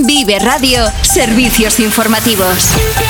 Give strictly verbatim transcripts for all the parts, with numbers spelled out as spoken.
Vive Radio, servicios informativos.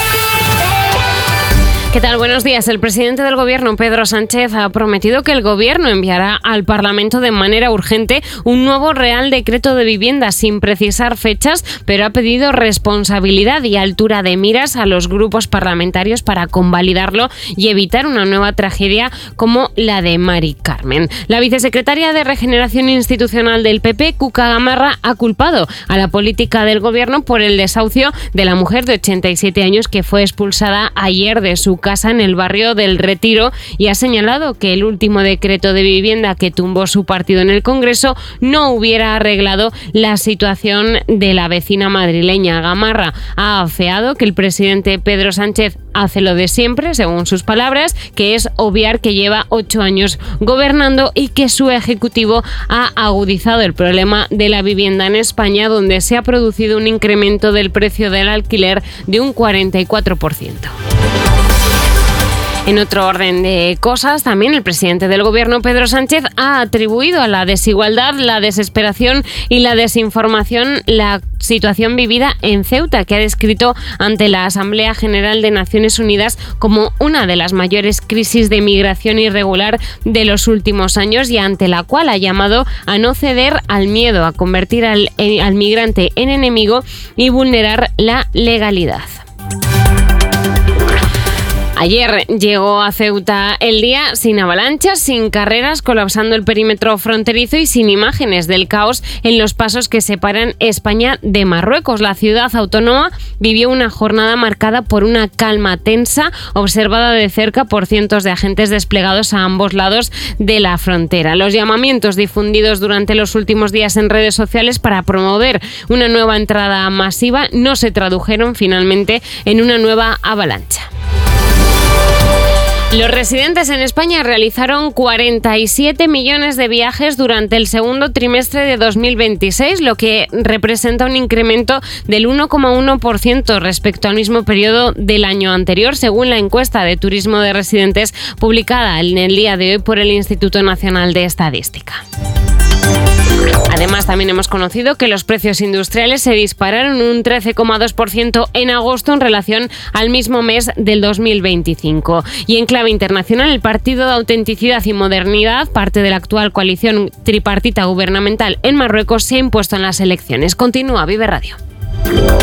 ¿Qué tal? Buenos días. El presidente del Gobierno, Pedro Sánchez, ha prometido que el Gobierno enviará al Parlamento de manera urgente un nuevo Real Decreto de Vivienda sin precisar fechas, pero ha pedido responsabilidad y altura de miras a los grupos parlamentarios para convalidarlo y evitar una nueva tragedia como la de Mari Carmen. La vicesecretaria de Regeneración Institucional del P P, Cuca Gamarra, ha culpado a la política del Gobierno por el desahucio de la mujer de ochenta y siete años que fue expulsada ayer de su casa en el barrio del Retiro y ha señalado que el último decreto de vivienda que tumbó su partido en el Congreso no hubiera arreglado la situación de la vecina madrileña. Gamarra ha afeado que el presidente Pedro Sánchez hace lo de siempre, según sus palabras, que es obviar que lleva ocho años gobernando y que su ejecutivo ha agudizado el problema de la vivienda en España, donde se ha producido un incremento del precio del alquiler de un cuarenta y cuatro por ciento. En otro orden de cosas, también el presidente del Gobierno, Pedro Sánchez, ha atribuido a la desigualdad, la desesperación y la desinformación la situación vivida en Ceuta, que ha descrito ante la Asamblea General de Naciones Unidas como una de las mayores crisis de migración irregular de los últimos años y ante la cual ha llamado a no ceder al miedo, a convertir al, al migrante en enemigo y vulnerar la legalidad. Ayer llegó a Ceuta el día sin avalanchas, sin carreras, colapsando el perímetro fronterizo y sin imágenes del caos en los pasos que separan España de Marruecos. La ciudad autónoma vivió una jornada marcada por una calma tensa, observada de cerca por cientos de agentes desplegados a ambos lados de la frontera. Los llamamientos difundidos durante los últimos días en redes sociales para promover una nueva entrada masiva no se tradujeron finalmente en una nueva avalancha. Los residentes en España realizaron cuarenta y siete millones de viajes durante el segundo trimestre de dos mil veintiséis, lo que representa un incremento del uno coma uno por ciento respecto al mismo periodo del año anterior, según la encuesta de turismo de residentes publicada en el día de hoy por el Instituto Nacional de Estadística. Además, también hemos conocido que los precios industriales se dispararon un trece coma dos por ciento en agosto en relación al mismo mes del dos mil veinticinco. Y en clave internacional, el Partido de Autenticidad y Modernidad, parte de la actual coalición tripartita gubernamental en Marruecos, se ha impuesto en las elecciones. Continúa Vive Radio.